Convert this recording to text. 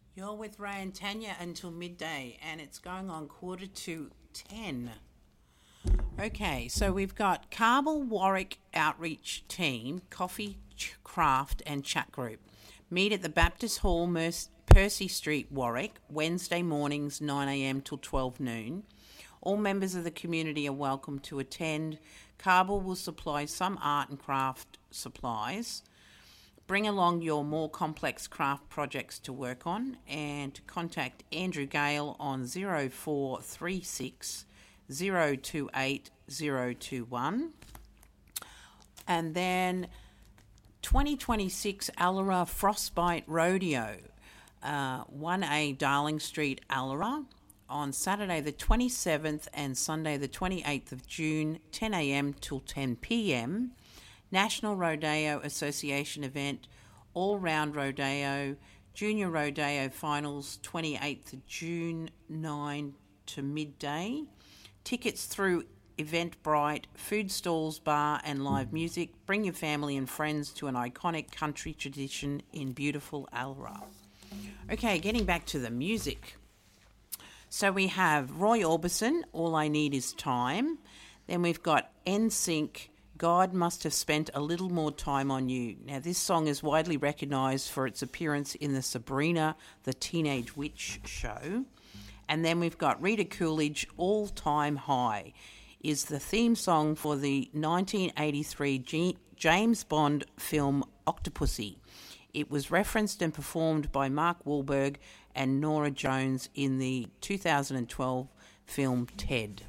You're with Ray and Tanya until midday, and it's going on 9:45. Okay, so we've got Carbel Warwick Outreach Team, Coffee, Craft and Chat Group. Meet at the Baptist Hall, Percy Street, Warwick, Wednesday mornings 9am till 12 noon. All members of the community are welcome to attend. Carbel will supply some art and craft supplies. Bring along your more complex craft projects to work on, and contact Andrew Gale on 0436 028 021. And then 2026 Allara Frostbite Rodeo, 1A Darling Street, Allara, on Saturday the 27th and Sunday the 28th of June, 10am till 10pm. National Rodeo Association event, all-round rodeo, junior rodeo finals, 28th of June, 9 to midday. Tickets through Eventbrite, food stalls, bar and live music. Bring your family and friends to an iconic country tradition in beautiful Allara. Okay, getting back to the music. So we have Roy Orbison, All I Need Is Time. Then we've got NSYNC, God Must Have Spent a Little More Time on You. Now, this song is widely recognised for its appearance in the Sabrina the Teenage Witch show. And then we've got Rita Coolidge, All Time High, is the theme song for the 1983 James Bond film Octopussy. It was referenced and performed by Mark Wahlberg and Norah Jones in the 2012 film Ted.